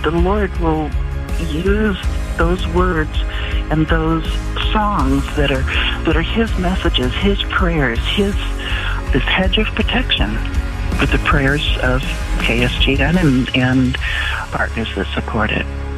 the Lord will use those words and those songs that are His messages, His prayers, this hedge of protection with the prayers of KSGN and partners that support it.